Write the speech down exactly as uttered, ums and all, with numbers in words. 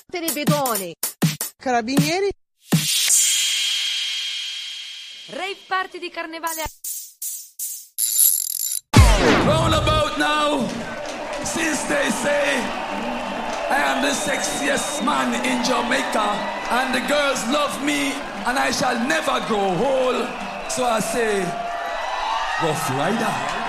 Televedoni. Carabinieri. Rave party di carnevale. Round about now, since they say I am the sexiest man in Jamaica and the girls love me and I shall never grow old, so I say, Rough Rider.